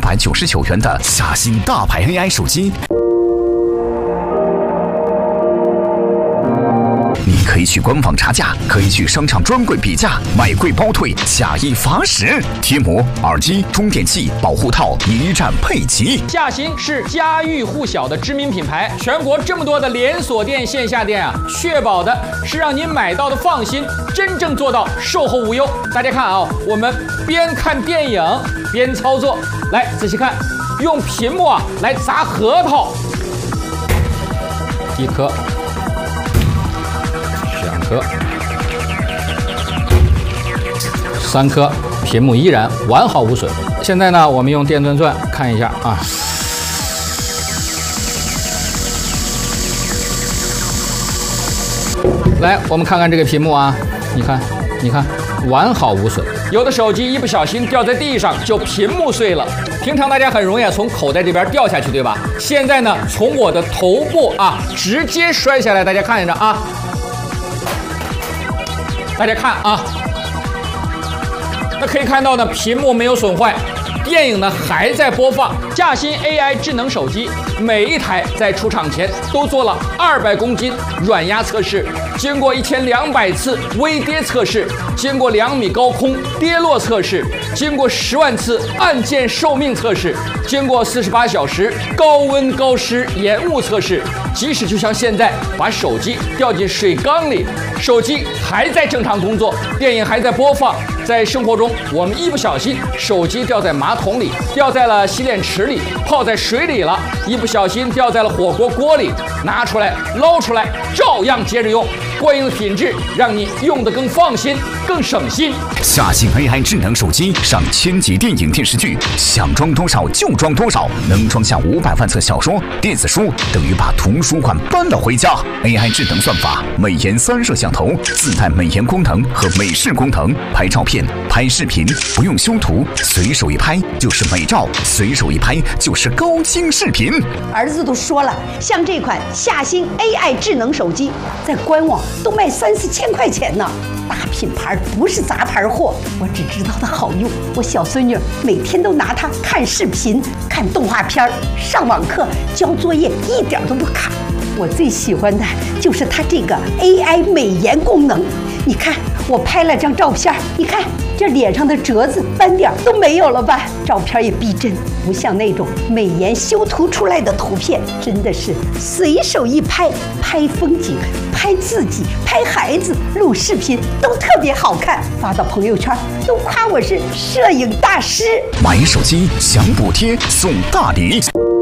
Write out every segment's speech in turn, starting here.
4999元的夏新大牌 AI 手机。你可以去官网查价，可以去商场专柜比价，买贵包退，假一罚10。贴膜、耳机、充电器、保护套一站配齐。 夏新是家喻户晓的知名品牌，全国这么多的连锁店、线下店啊，确保的是让您买到的放心，真正做到售后无忧。大家看啊，我们边看电影边操作，来仔细看，用屏幕啊来砸核桃，1颗。2颗，3颗，屏幕依然完好无损。现在呢，我们用电钻钻看一下啊。来，我们看看这个屏幕啊，你看，完好无损。有的手机一不小心掉在地上，就屏幕碎了。平常大家很容易从口袋这边掉下去，对吧？现在呢，从我的头部啊直接摔下来，大家看着啊。大家看啊，那可以看到呢，屏幕没有损坏，电影呢还在播放。夏新 AI 智能手机，每一台在出厂前都做了200公斤软压测试，经过1200次微跌测试，经过2米高空跌落测试，经过10万次按键寿命测试，经过48小时高温高湿延误测试。即使就像现在把手机掉进水缸里，手机还在正常工作，电影还在播放。在生活中，我们一不小心手机掉在马桶里，掉在了洗脸池里，泡在水里了，一不小心掉在了火锅锅里，拿出来捞出来，照样接着用。过硬的品质让你用得更放心，更省心。 夏新 AI 智能手机上1000集电影电视剧，想装多少就装多少，能装下500万册小说、电子书，等于把图书馆搬了回家。AI 智能算法，美颜3摄像头，自带美颜功能和美视功能，拍照片、拍视频不用修图，随手一拍就是美照，随手一拍就是高清视频。 儿子都说了，像这款夏新 AI 智能手机，在官网都卖3-4千块钱呢。大品牌不是杂牌货，我只知道它好用。我小孙女每天都拿它看视频、看动画片、上网课、交作业，一点都不卡。我最喜欢的就是它这个 AI 美颜功能。你看，我拍了张照片，你看这脸上的褶子、斑点都没有了吧？照片也逼真，不像那种美颜修图出来的图片，真的是随手一拍，拍风景、拍自己、拍孩子、录视频都特别好看，发到朋友圈都夸我是摄影大师。 买手机享补贴送大礼。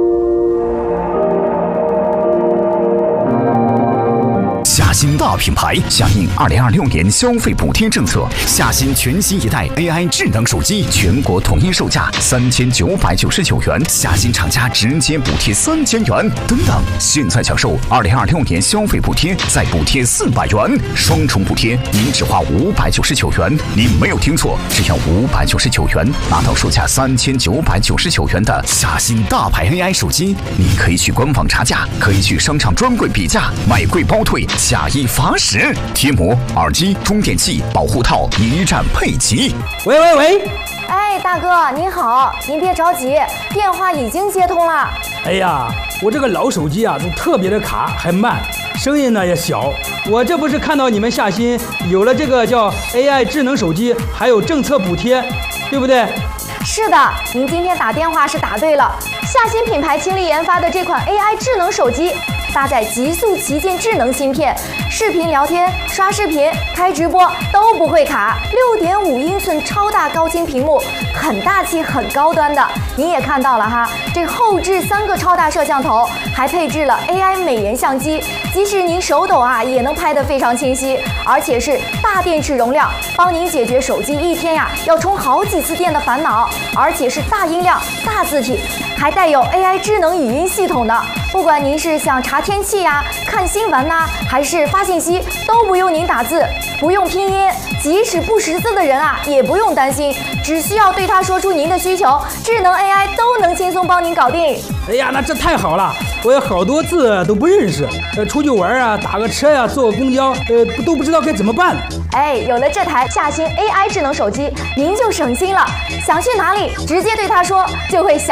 夏新大品牌响应2026年消费补贴政策，夏新全新一代 AI 智能手机全国统一售价3999元，夏新厂家直接补贴3000元。等等，现在享受2026年消费补贴，再补贴400元，双重补贴，您只花599元。您没有听错，只要599元，拿到售价3999元的夏新大牌 AI 手机。你可以去官网查价，可以去商场专柜比价，买贵包退，假一罚10。贴膜、耳机、充电器、保护套一站配齐。 喂， 哎，大哥您好，您别着急，电话已经接通了。 哎呀，我这个老手机啊，都特别的卡，还慢，声音呢也小。我这不是看到你们夏新有了这个叫 AI 智能手机，还有政策补贴，对不对？ 是的，您今天打电话是打对了。夏新品牌倾力研发的这款 AI 智能手机，搭载极速旗舰智能芯片，视频聊天、刷视频、开直播都不会卡。6.5英寸超大高清屏幕，很大气、很高端的。您也看到了哈，这后置3个超大摄像头，还配置了 AI 美颜相机，即使您手抖啊，也能拍得非常清晰，而且是大电池容量，帮您解决手机一天呀要充好几次电的烦恼，而且是大音量、大字体，还带有 AI 智能语音系统的。不管您是想查天气呀、看新闻呐，还是发信息，都不用您打字，不用拼音，即使不识字的人啊，也不用担心，只需要对他说出您的需求，智能 AI 都能轻松帮您搞定。 哎呀，那这太好了！我有好多字都不认识，出去玩啊，打个车呀、坐个公交，都不知道该怎么办。 哎，有了这台夏新 AI 智能手机，您就省心了，想去哪里直接对他说，就会想